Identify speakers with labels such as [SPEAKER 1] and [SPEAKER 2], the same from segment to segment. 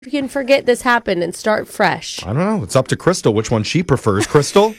[SPEAKER 1] You can forget this happened and start fresh.
[SPEAKER 2] I don't know. It's up to Crystal which one she prefers. Crystal?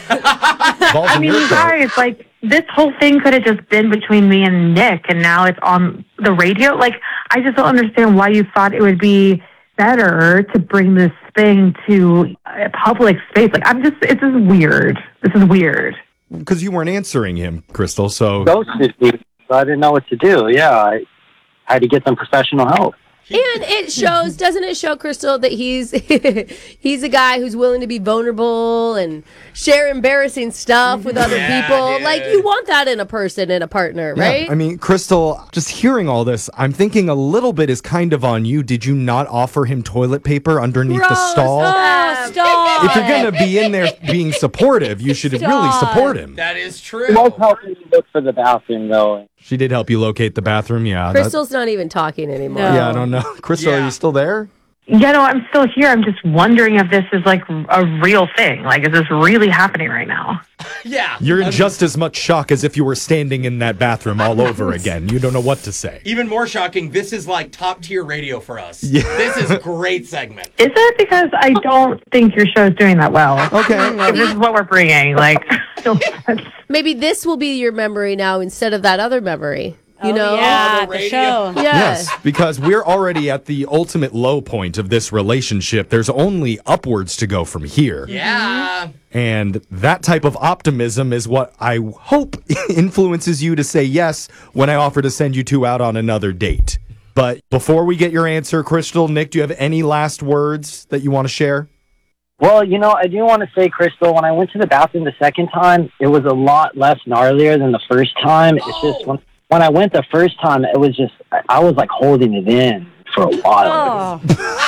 [SPEAKER 3] I mean, you guys, like, this whole thing could have just been between me and Nick, and now it's on the radio. Like, I just don't understand why you thought it would be better to bring this thing to a public space. Like, it's just weird. This is weird.
[SPEAKER 2] Because you weren't answering him, Crystal, so...
[SPEAKER 4] Ghosted me, so I didn't know what to do. Yeah, I had to get some professional help.
[SPEAKER 1] And it shows, doesn't it show, Crystal, that he's he's a guy who's willing to be vulnerable and share embarrassing stuff with other people. Dude. Like, you want that in a person, in a partner, right?
[SPEAKER 2] Yeah, I mean, Crystal, just hearing all this, I'm thinking a little bit is kind of on you. Did you not offer him toilet paper underneath the stall?
[SPEAKER 1] Oh, stop.
[SPEAKER 2] If you're going to be in there being supportive, you should really support him.
[SPEAKER 5] That is true.
[SPEAKER 4] She was helping me look for the bathroom, though.
[SPEAKER 2] She did help you locate the bathroom, yeah.
[SPEAKER 1] Crystal's not even talking anymore.
[SPEAKER 2] No. Yeah, I don't know. Crystal, are you still there?
[SPEAKER 3] Yeah, no, I'm still here. I'm just wondering if this is, like, a real thing. Like, is this really happening right now?
[SPEAKER 5] Yeah.
[SPEAKER 2] You're in just as much shock as if you were standing in that bathroom all over again. You don't know what to say.
[SPEAKER 5] Even more shocking, this is like top tier radio for us.
[SPEAKER 2] Yeah.
[SPEAKER 5] This is a great segment.
[SPEAKER 3] Is it? Because I don't think your show's doing that well.
[SPEAKER 2] Okay.
[SPEAKER 3] If this is what we're bringing, like,
[SPEAKER 1] maybe this will be your memory now instead of that other memory. You know?
[SPEAKER 6] Yeah, the show.
[SPEAKER 2] Yes, because we're already at the ultimate low point of this relationship. There's only upwards to go from here.
[SPEAKER 5] Yeah.
[SPEAKER 2] And that type of optimism is what I hope influences you to say yes when I offer to send you two out on another date. But before we get your answer, Crystal, Nick, do you have any last words that you want to share?
[SPEAKER 4] Well, you know, I do want to say, Crystal, when I went to the bathroom the second time, it was a lot less gnarlier than the first time. It's just when I went the first time, it was just, I was like holding it in for a while.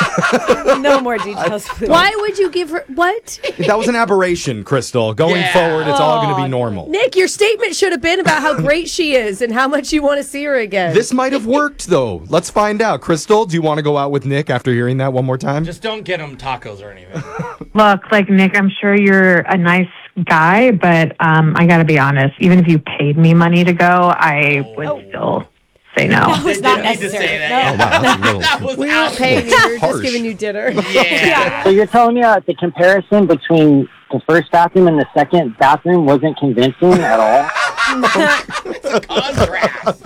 [SPEAKER 6] Oh. No more details, please.
[SPEAKER 1] Why would you give her, what?
[SPEAKER 2] That was an aberration, Crystal. Going forward, it's all going to be normal.
[SPEAKER 1] Nick, your statement should have been about how great she is and how much you want to see her again.
[SPEAKER 2] This might have worked, though. Let's find out. Crystal, do you want to go out with Nick after hearing that one more time?
[SPEAKER 5] Just don't get him tacos or anything.
[SPEAKER 3] look, like, Nick, I'm sure you're a nice guy, but I got to be honest. Even if you paid me money to go, I would still say no.
[SPEAKER 6] That was not
[SPEAKER 5] Didn't need to
[SPEAKER 6] necessary.
[SPEAKER 5] say that.
[SPEAKER 2] Oh, wow, that's a little...
[SPEAKER 5] That was
[SPEAKER 1] We weren't paying you, we were
[SPEAKER 2] Harsh.
[SPEAKER 1] just giving you dinner.
[SPEAKER 5] Yeah.
[SPEAKER 4] So you're telling me the comparison between the first bathroom and the second bathroom wasn't convincing at all?
[SPEAKER 5] Contrast.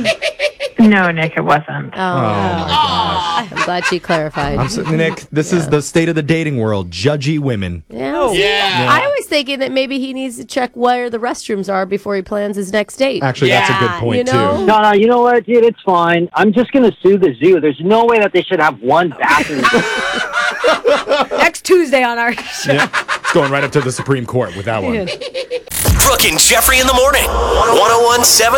[SPEAKER 3] No, Nick, it wasn't.
[SPEAKER 2] Oh, my gosh.
[SPEAKER 1] I'm glad she clarified.
[SPEAKER 2] Nick, this is the state of the dating world. Judgy women.
[SPEAKER 1] Yeah.
[SPEAKER 5] Yeah.
[SPEAKER 1] I was thinking that maybe he needs to check where the restrooms are before he plans his next date.
[SPEAKER 2] Actually, that's a good point,
[SPEAKER 1] you know?
[SPEAKER 2] too.
[SPEAKER 4] No, you know what, dude? It's fine. I'm just going to sue the zoo. There's no way that they should have one bathroom.
[SPEAKER 6] Next Tuesday on our show.
[SPEAKER 2] Yeah. It's going right up to the Supreme Court with that one.
[SPEAKER 7] Brooke and Jeffrey in the morning. 1017